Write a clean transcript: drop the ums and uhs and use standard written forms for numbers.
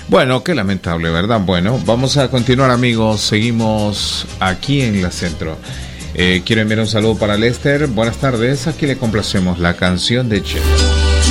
Bueno, qué lamentable, ¿verdad? Bueno, vamos a continuar, amigos. Seguimos aquí en la Centro. Quiero enviar un saludo para Lester. Buenas tardes. Aquí le complacemos la canción de Chelo.